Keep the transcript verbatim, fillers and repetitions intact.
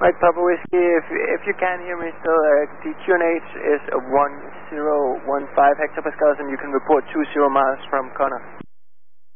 Mike Papa Whiskey, if, if you can hear me still, uh, the Q N H is one zero one five hectopascals and you can report two zero miles from Connor.